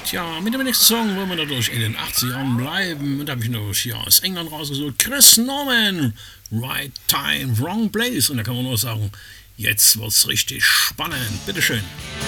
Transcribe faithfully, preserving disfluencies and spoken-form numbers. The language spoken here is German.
Tja, mit dem nächsten Song wollen wir natürlich in den achtzigern bleiben. Und da habe ich noch hier aus England rausgesucht. Chris Norman, Right Time, Wrong Place. Und da kann man nur sagen, jetzt wird's richtig spannend. Bitteschön.